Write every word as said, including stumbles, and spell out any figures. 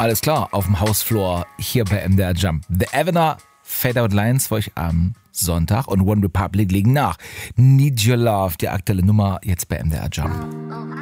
Alles klar, auf dem Hausflur hier bei M D R Jump. The Evener, Fade Out Lines für euch am Sonntag und One Republic liegen nach. Need Your Love, die aktuelle Nummer jetzt bei M D R Jump.